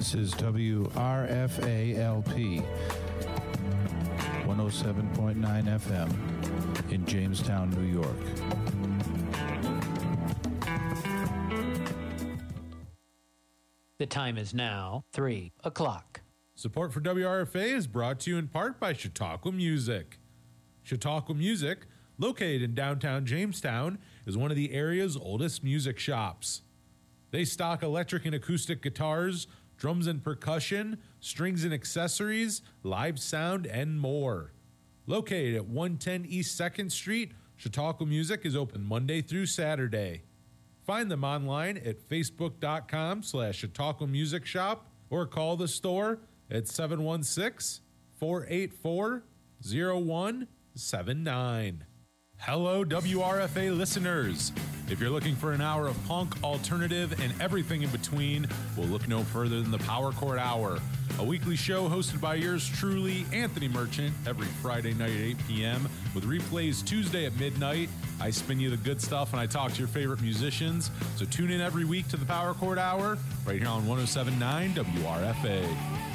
This is WRFA-LP 107.9 FM in Jamestown, New York. The time is now 3 o'clock. Support for WRFA is brought to you in part by Chautauqua Music. Chautauqua Music, located in downtown Jamestown, is one of the area's oldest music shops. They stock electric and acoustic guitars, drums and percussion, strings and accessories, live sound, and more. Located at 110 East 2nd Street, Chautauqua Music is open Monday through Saturday. Find them online at facebook.com/Chautauqua Music Shop or call the store at 716-484-0179. Hello, WRFA listeners. If you're looking for an hour of punk, alternative, and everything in between, we'll look no further than the Power Chord Hour, a weekly show hosted by yours truly, Anthony Merchant, every Friday night at 8 p.m., with replays Tuesday at midnight. I spin you the good stuff and I talk to your favorite musicians. So tune in every week to the Power Chord Hour, right here on 107.9 WRFA.